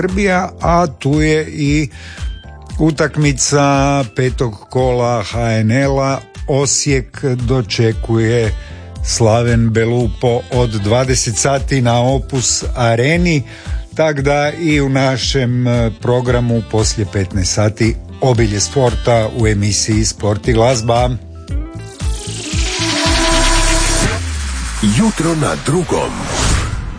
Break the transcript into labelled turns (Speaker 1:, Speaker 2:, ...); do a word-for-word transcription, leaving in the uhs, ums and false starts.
Speaker 1: Srbija, a tu je i utakmica petog kola ha en el-a. Osijek dočekuje Slaven Belupo od dvadeset sati na Opus Areni, tako da i u našem programu poslije petnaest sati obilje sporta u emisiji Sport i glazba.
Speaker 2: Jutro na drugom.